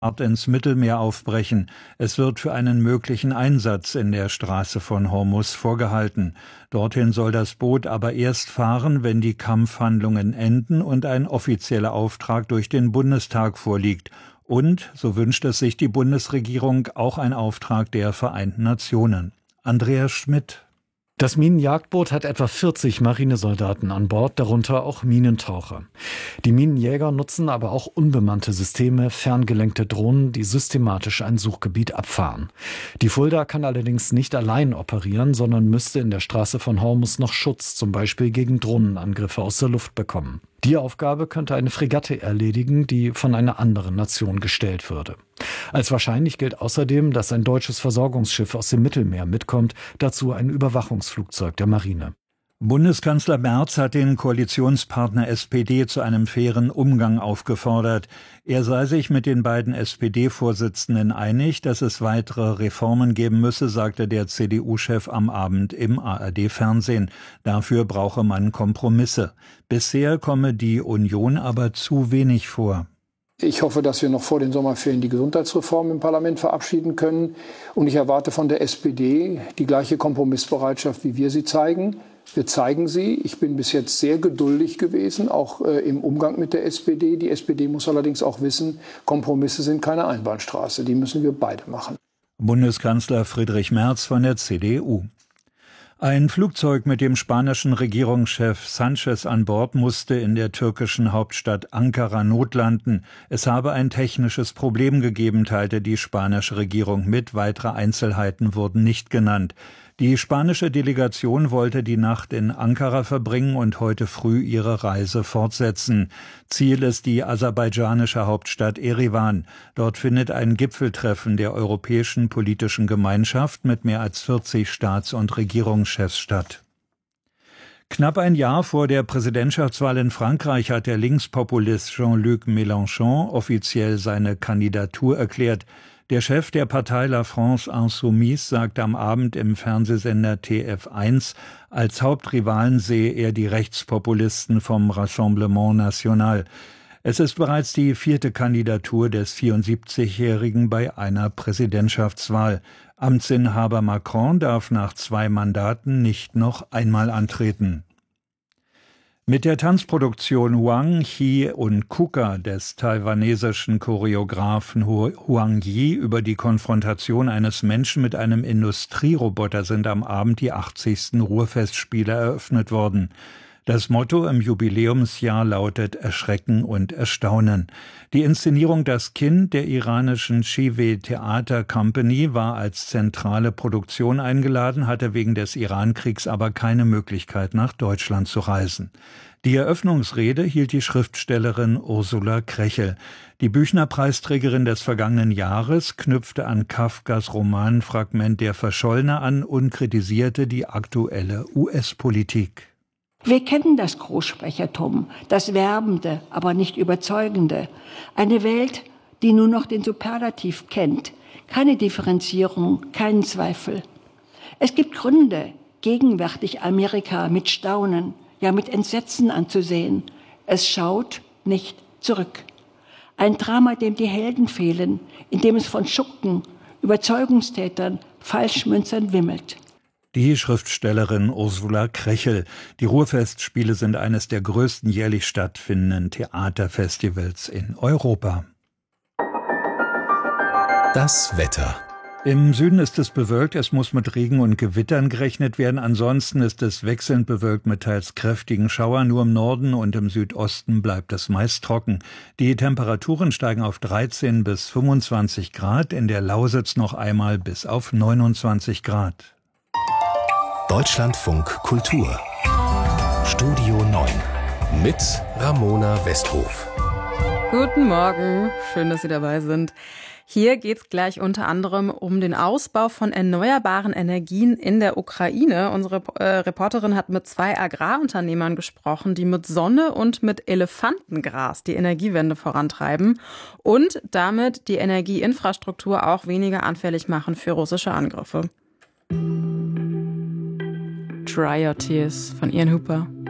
ins Mittelmeer aufbrechen. Es wird für einen möglichen Einsatz in der Straße von Hormuz vorgehalten. Dorthin soll das Boot aber erst fahren, wenn die Kampfhandlungen enden und ein offizieller Auftrag durch den Bundestag vorliegt. Und, so wünscht es sich die Bundesregierung, auch ein Auftrag der Vereinten Nationen. Andreas Schmidt. Das Minenjagdboot hat etwa 40 Marinesoldaten an Bord, darunter auch Minentaucher. Die Minenjäger nutzen aber auch unbemannte Systeme, ferngelenkte Drohnen, die systematisch ein Suchgebiet abfahren. Die Fulda kann allerdings nicht allein operieren, sondern müsste in der Straße von Hormuz noch Schutz, zum Beispiel gegen Drohnenangriffe aus der Luft bekommen. Die Aufgabe könnte eine Fregatte erledigen, die von einer anderen Nation gestellt würde. Als wahrscheinlich gilt außerdem, dass ein deutsches Versorgungsschiff aus dem Mittelmeer mitkommt, dazu ein Überwachungsflugzeug der Marine. Bundeskanzler Merz hat den Koalitionspartner SPD zu einem fairen Umgang aufgefordert. Er sei sich mit den beiden SPD-Vorsitzenden einig, dass es weitere Reformen geben müsse, sagte der CDU-Chef am Abend im ARD-Fernsehen. Dafür brauche man Kompromisse. Bisher komme die Union aber zu wenig vor. Ich hoffe, dass wir noch vor den Sommerferien die Gesundheitsreform im Parlament verabschieden können. Und ich erwarte von der SPD die gleiche Kompromissbereitschaft, wie wir sie zeigen. Wir zeigen sie. Ich bin bis jetzt sehr geduldig gewesen, auch im Umgang mit der SPD. Die SPD muss allerdings auch wissen, Kompromisse sind keine Einbahnstraße. Die müssen wir beide machen. Bundeskanzler Friedrich Merz von der CDU. Ein Flugzeug mit dem spanischen Regierungschef Sánchez an Bord musste in der türkischen Hauptstadt Ankara notlanden. Es habe ein technisches Problem gegeben, teilte die spanische Regierung mit. Weitere Einzelheiten wurden nicht genannt. Die spanische Delegation wollte die Nacht in Ankara verbringen und heute früh ihre Reise fortsetzen. Ziel ist die aserbaidschanische Hauptstadt Erivan. Dort findet ein Gipfeltreffen der Europäischen Politischen Gemeinschaft mit mehr als 40 Staats- und Regierungschefs statt. Knapp ein Jahr vor der Präsidentschaftswahl in Frankreich hat der Linkspopulist Jean-Luc Mélenchon offiziell seine Kandidatur erklärt. Der Chef der Partei La France Insoumise sagte am Abend im Fernsehsender TF1, als Hauptrivalen sehe er die Rechtspopulisten vom Rassemblement National. Es ist bereits die 4. Kandidatur des 74-Jährigen bei einer Präsidentschaftswahl. Amtsinhaber Macron darf nach 2 Mandaten nicht noch einmal antreten. Mit der Tanzproduktion Wang Yi und Kuka des taiwanesischen Choreografen Huang Yi über die Konfrontation eines Menschen mit einem Industrieroboter sind am Abend die 80. Ruhrfestspiele eröffnet worden. Das Motto im Jubiläumsjahr lautet Erschrecken und Erstaunen. Die Inszenierung Das Kind der iranischen Shive Theater Company war als zentrale Produktion eingeladen, hatte wegen des Irankriegs aber keine Möglichkeit, nach Deutschland zu reisen. Die Eröffnungsrede hielt die Schriftstellerin Ursula Krechel. Die Büchner-Preisträgerin des vergangenen Jahres knüpfte an Kafkas Roman Fragment der Verschollene an und kritisierte die aktuelle US-Politik. Wir kennen das Großsprechertum, das Werbende, aber nicht Überzeugende. Eine Welt, die nur noch den Superlativ kennt. Keine Differenzierung, keinen Zweifel. Es gibt Gründe, gegenwärtig Amerika mit Staunen, ja mit Entsetzen anzusehen. Es schaut nicht zurück. Ein Drama, dem die Helden fehlen, in dem es von Schurken, Überzeugungstätern, Falschmünzern wimmelt. Die Schriftstellerin Ursula Krechel. Die Ruhrfestspiele sind eines der größten jährlich stattfindenden Theaterfestivals in Europa. Das Wetter. Im Süden ist es bewölkt, es muss mit Regen und Gewittern gerechnet werden. Ansonsten ist es wechselnd bewölkt mit teils kräftigen Schauern. Nur im Norden und im Südosten bleibt es meist trocken. Die Temperaturen steigen auf 13 bis 25 Grad, in der Lausitz noch einmal bis auf 29 Grad. Deutschlandfunk Kultur. Studio 9 mit Ramona Westhof. Guten Morgen, schön, dass Sie dabei sind. Hier geht es gleich unter anderem um den Ausbau von erneuerbaren Energien in der Ukraine. Unsere Reporterin hat mit 2 Agrarunternehmern gesprochen, die mit Sonne und mit Elefantengras die Energiewende vorantreiben und damit die Energieinfrastruktur auch weniger anfällig machen für russische Angriffe. Dry Your Tears von Ian Hooper.